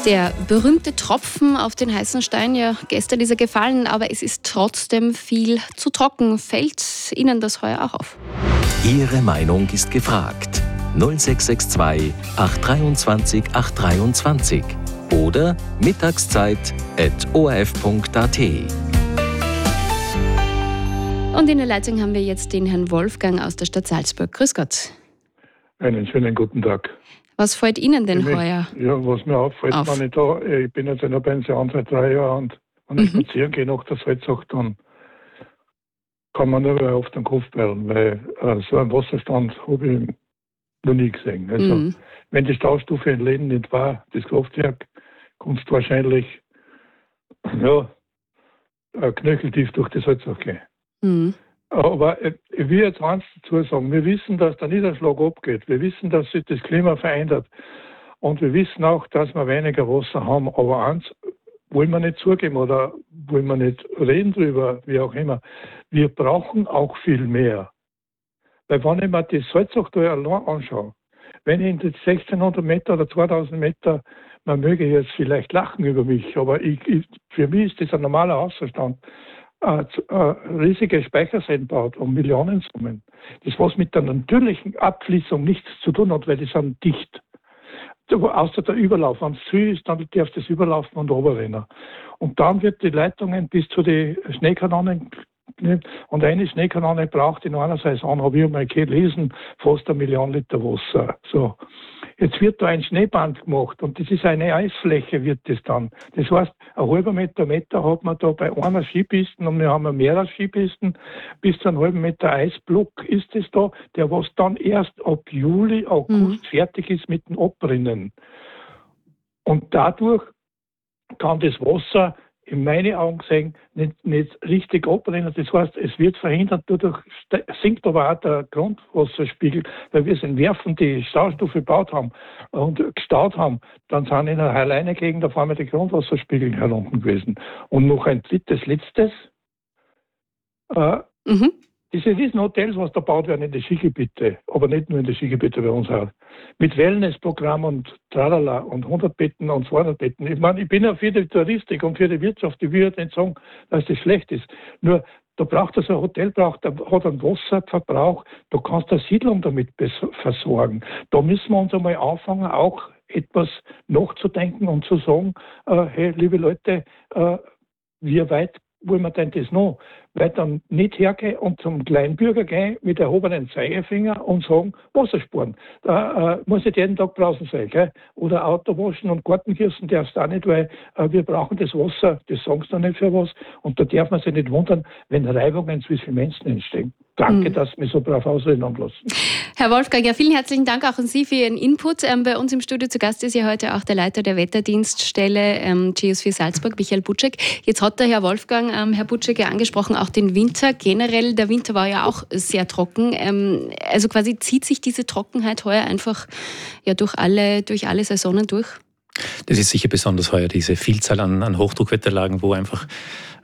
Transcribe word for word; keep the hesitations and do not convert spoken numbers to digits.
Der berühmte Tropfen auf den heißen Stein, ja, gestern ist er gefallen, aber es ist trotzdem viel zu trocken. Fällt Ihnen das heuer auch auf? Ihre Meinung ist gefragt. null sechs sechs zwei acht zwei zwei acht zwei oder mittagszeit at o r f punkt a t. Und in der Leitung haben wir jetzt den Herrn Wolfgang aus der Stadt Salzburg. Grüß Gott. Einen schönen guten Tag. Was fällt Ihnen denn ich heuer? Ja, was mir auffällt, auf? wenn ich da, ich bin jetzt in der Pension seit drei Jahren und wenn ich Mhm. spazieren gehe nach der Salzach, dann kann man nur auf den Kopf bellen, weil äh, so einen Wasserstand habe ich noch nie gesehen. Also, Mhm. wenn die Staustufe in Läden nicht war, das Kraftwerk, kommst du wahrscheinlich ja, äh, knöcheltief durch die Salzach gehen. Mhm. Aber äh, ich will jetzt eins dazu sagen, wir wissen, dass der Niederschlag abgeht, wir wissen, dass sich das Klima verändert und wir wissen auch, dass wir weniger Wasser haben, aber eins wollen wir nicht zugeben oder wollen wir nicht reden drüber, wie auch immer, wir brauchen auch viel mehr. Weil wenn ich mir die Salzach da allein anschaue, wenn ich in die sechzehnhundert Meter oder zweitausend Meter, man möge jetzt vielleicht lachen über mich, aber ich, ich, für mich ist das ein normaler Außerstand, äh, äh, riesige Speicherseen baut um Millionensummen. Das was mit der natürlichen Abfließung nichts zu tun hat, weil die sind dicht. Außer der Überlauf. Wenn es zu ist, dann darf das überlaufen und runterrennen. Und dann wird die Leitungen bis zu den Schneekanonen genommen. Und eine Schneekanone braucht in einer Saison, habe ich einmal gelesen, fast eine Million Liter Wasser. So. Jetzt wird da ein Schneeband gemacht und das ist eine Eisfläche, wird das dann. Das heißt, ein halber Meter Meter hat man da bei einer Skipiste und wir haben mehrere Skipisten, bis zu einem halben Meter Eisblock ist es da, der was dann erst ab Juli, August mhm. fertig ist mit dem Abrinnen. Und dadurch kann das Wasser in meinen Augen gesehen nicht, nicht richtig abbrennen. Das heißt, es wird verhindert, dadurch sinkt aber auch der Grundwasserspiegel, weil wir es in Werfen die Staustufe gebaut haben und gestaut haben, dann sind in einer alleine Gegend auf einmal die Grundwasserspiegel herunter gewesen. Und noch ein drittes, letztes, äh, mhm. diese riesen Hotels, was da gebaut werden in den Skigebiete, aber nicht nur in den Skigebiete bei uns auch, mit Wellnessprogramm und tralala und hundert Betten und zweihundert Betten. Ich meine, ich bin ja für die Touristik und für die Wirtschaft, ich will ja nicht sagen, dass das schlecht ist. Nur, da braucht das ein Hotel, braucht, da hat einen Wasserverbrauch, da kannst du eine Siedlung damit versorgen. Da müssen wir uns einmal anfangen, auch etwas nachzudenken und zu sagen, äh, hey, liebe Leute, äh, wie weit wollen wir denn das noch? Weil dann nicht hergehen und zum Kleinbürger gehen mit erhobenen Zeigefinger und sagen, Wasser sparen. Da äh, muss nicht jeden Tag draußen sein. Gell? Oder Auto waschen und Gartenkirchen darfst du auch nicht, weil äh, wir brauchen das Wasser, das sagst du nicht für was. Und da darf man sich nicht wundern, wenn Reibungen zwischen Menschen entstehen. Danke, mhm. dass Sie mich so brav ausreden haben lassen. Herr Wolfgang, ja, vielen herzlichen Dank auch an Sie für Ihren Input. Ähm, bei uns im Studio zu Gast ist ja heute auch der Leiter der Wetterdienststelle ähm, G S vier Salzburg, Michael Butschek. Jetzt hat der Herr Wolfgang, ähm, Herr Butschek, ja angesprochen, auch den Winter. Generell, der Winter war ja auch sehr trocken. Ähm, also quasi zieht sich diese Trockenheit heuer einfach ja, durch, alle, durch alle Saisonen durch? Das ist sicher besonders heuer, diese Vielzahl an, an Hochdruckwetterlagen, wo einfach